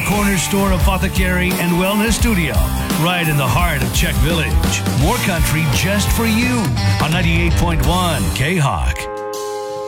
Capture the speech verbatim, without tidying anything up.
corner store apothecary and wellness studio, right in the heart of Czech Village. More country just for you on ninety-eight point one K-Hawk.